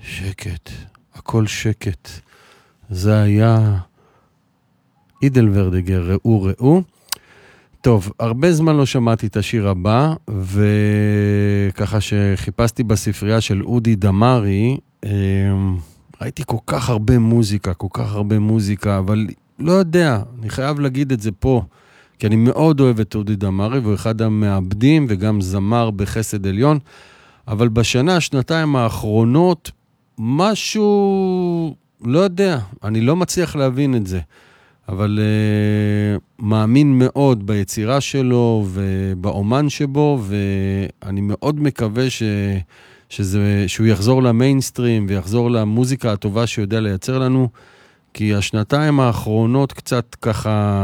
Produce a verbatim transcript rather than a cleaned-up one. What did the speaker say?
שקט, הכל שקט. זה היה אידל ורדיגר, ראו ראו. טוב, הרבה זמן לא שמעתי את השיר הבא, וככה שחיפשתי בספרייה של אודי דמרי, ראיתי כל כך הרבה מוזיקה, כל כך הרבה מוזיקה, אבל לא יודע, אני חייב להגיד את זה פה, כי אני מאוד אוהב את אודי דמרי, והוא אחד המעבדים וגם זמר בחסד עליון, אבל בשנה, שנתיים האחרונות, משהו, לא יודע, אני לא מצליח להבין את זה, אבל uh, מאמין מאוד ביצירה שלו ובאומן שבו, ואני מאוד מקווה ש, שזה, שהוא יחזור למיינסטרים ויחזור למוזיקה הטובה שיודע לייצר לנו, כי השנתיים האחרונות קצת ככה